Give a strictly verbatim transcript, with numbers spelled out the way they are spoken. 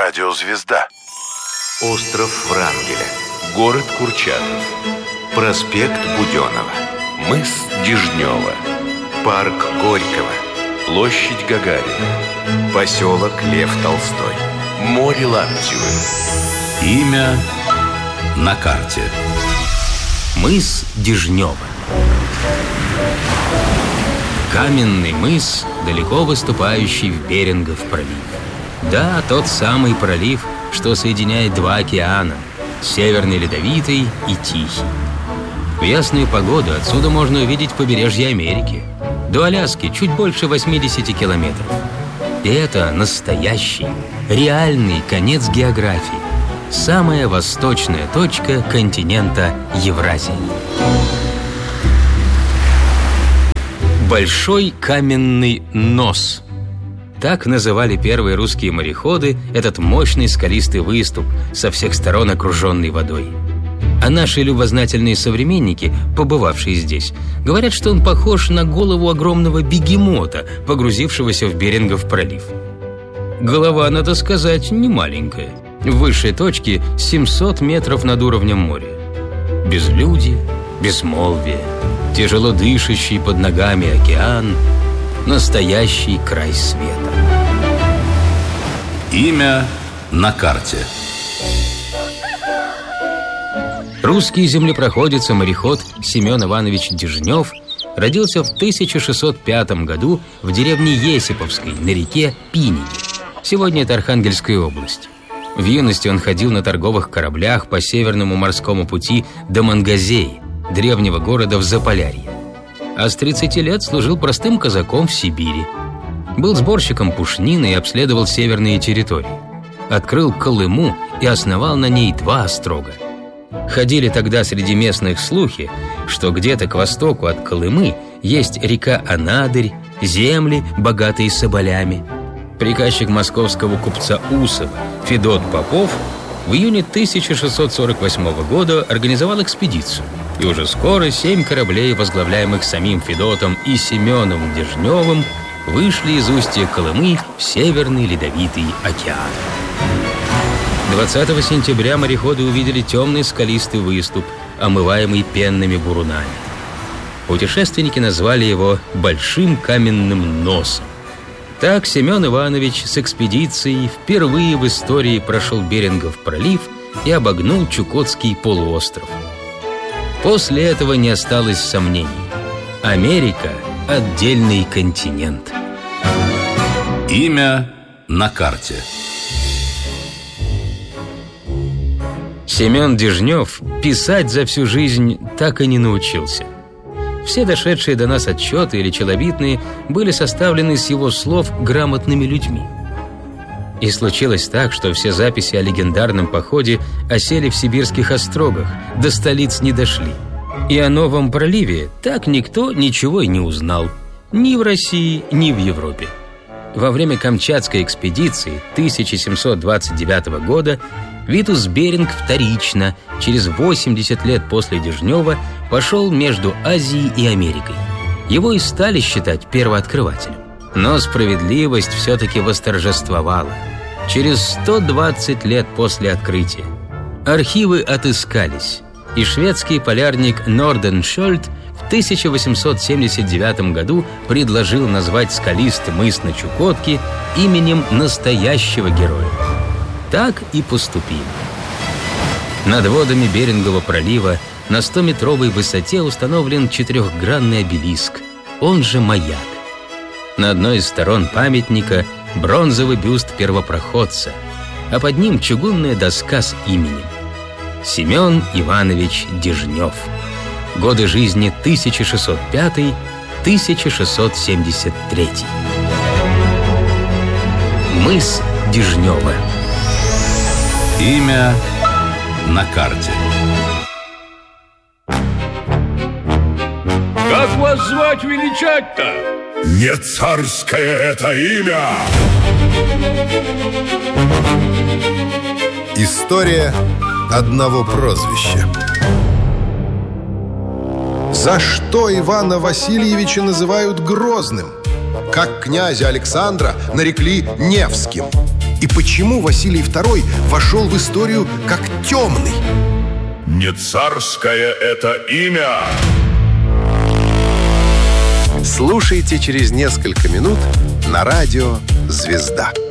Радиозвезда. Остров Врангеля. Город Курчатов. Проспект Буденова. Мыс Дежнева. Парк Горького. Площадь Гагарина. Поселок Лев Толстой. Море Лаптевы. Имя на карте. Мыс Дежнева. Каменный мыс, далеко выступающий в Берингов пролив. Да, тот самый пролив, что соединяет два океана – Северный Ледовитый и Тихий. В ясную погоду отсюда можно увидеть побережье Америки. До Аляски чуть больше восьмидесяти километров. И это настоящий, реальный конец географии. Самая восточная точка континента Евразии. Большой каменный нос. Так называли первые русские мореходы этот мощный скалистый выступ, со всех сторон окруженный водой. А наши любознательные современники, побывавшие здесь, говорят, что он похож на голову огромного бегемота, погрузившегося в Берингов пролив. Голова, надо сказать, не маленькая. В высшей точке семьсот метров над уровнем моря. Безлюдье, безмолвие, тяжело дышащий под ногами океан, настоящий край света. Имя на карте. Русский землепроходец и мореход Семен Иванович Дежнев родился в тысяча шестьсот пятом году в деревне Есиповской на реке Пинине. Сегодня это Архангельская область. В юности он ходил на торговых кораблях по Северному морскому пути до Мангазеи, древнего города в Заполярье. А с тридцати лет служил простым казаком в Сибири. Был сборщиком пушнины и обследовал северные территории. Открыл Колыму и основал на ней два острога. Ходили тогда среди местных слухи, что где-то к востоку от Колымы есть река Анадырь, земли, богатые соболями. Приказчик московского купца Усова Федот Попов в июне тысяча шестьсот сорок восьмого года организовал экспедицию. И уже скоро семь кораблей, возглавляемых самим Федотом и Семеном Дежневым, вышли из устья Колымы в Северный Ледовитый океан. двадцатого сентября мореходы увидели темный скалистый выступ, омываемый пенными бурунами. Путешественники назвали его «Большим каменным носом». Так Семен Иванович с экспедицией впервые в истории прошел Берингов пролив и обогнул Чукотский полуостров. После этого не осталось сомнений. Америка – отдельный континент. Имя на карте. Семен Дежнев писать за всю жизнь так и не научился. Все дошедшие до нас отчеты или челобитные были составлены с его слов грамотными людьми. И случилось так, что все записи о легендарном походе осели в сибирских острогах, до столиц не дошли. И о новом проливе так никто ничего и не узнал, ни в России, ни в Европе. Во время Камчатской экспедиции тысяча семьсот двадцать девятого года Витус Беринг вторично, через восемьдесят лет после Дежнева, пошел между Азией и Америкой. Его и стали считать первооткрывателем. Но справедливость все-таки восторжествовала. Через сто двадцать лет после открытия архивы отыскались, и шведский полярник Норденшольд в тысяча восемьсот семьдесят девятом году предложил назвать скалистый мыс на Чукотке именем настоящего героя. Так и поступили. Над водами Берингова пролива на стометровой высоте установлен четырехгранный обелиск, он же маяк. На одной из сторон памятника бронзовый бюст первопроходца, а под ним чугунная доска с именем. Семен Иванович Дежнев. Годы жизни тысяча шестьсот пятый — тысяча шестьсот семьдесят третий. Мыс Дежнева. Имя на карте. Как вас звать, величать-то? Не царское это имя! История одного прозвища. За что Ивана Васильевича называют Грозным? Как князя Александра нарекли Невским? И почему Василий второй вошел в историю как темный? Не царское это имя. Слушайте через несколько минут на радио «Звезда».